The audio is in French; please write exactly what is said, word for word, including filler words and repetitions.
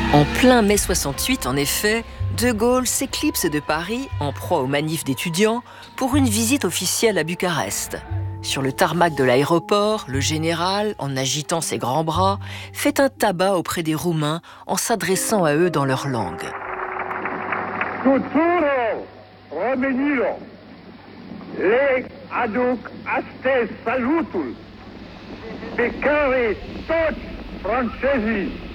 En plein mai soixante-huit, en effet, De Gaulle s'éclipse de Paris, en proie aux manifs d'étudiants, pour une visite officielle à Bucarest. Sur le tarmac de l'aéroport, le général, en agitant ses grands bras, fait un tabac auprès des Roumains en s'adressant à eux dans leur langue. Tuturo revenilo, le aduc astes salutul, pe care toți francezii